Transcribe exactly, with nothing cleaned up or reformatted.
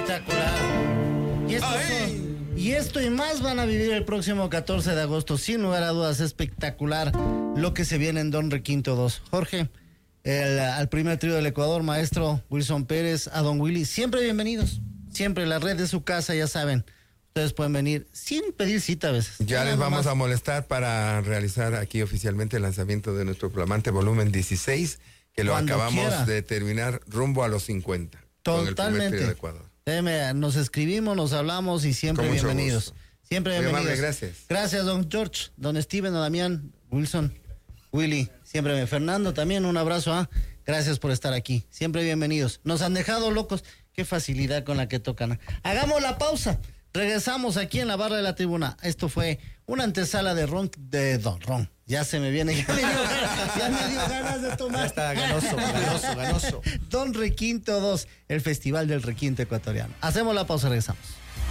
espectacular. Y esto, son, y esto y más van a vivir el próximo catorce de agosto, sin lugar a dudas, espectacular lo que se viene en Don Requinto dos. Jorge, el, al primer trío del Ecuador, maestro Wilson Pérez, a Don Willy, siempre bienvenidos, siempre la red de su casa, ya saben. Ustedes pueden venir sin pedir cita a veces. Ya Nada les vamos más. a molestar para realizar aquí oficialmente el lanzamiento de nuestro flamante volumen dieciséis, que lo Cuando acabamos quiera. de terminar rumbo a los cincuenta. Totalmente. Con el Ecuador. Déjeme, nos escribimos, nos hablamos y siempre con bienvenidos. Gusto. Siempre bienvenidos. Muy amable, gracias. Gracias, don George, don Steven, don Damián, Wilson, Willy, siempre bien. Fernando también, un abrazo. ¿ah? Gracias por estar aquí. Siempre bienvenidos. Nos han dejado locos. Qué facilidad con la que tocan. Hagamos la pausa. Regresamos aquí en la barra de la tribuna. Esto fue una antesala de ron, de Don Ron. Ya se me viene, ya me dio ganas, ya me dio ganas de tomar. Ya está ganoso, ganoso, ganoso. Don Requinto dos, el Festival del Requinto Ecuatoriano. Hacemos la pausa, regresamos.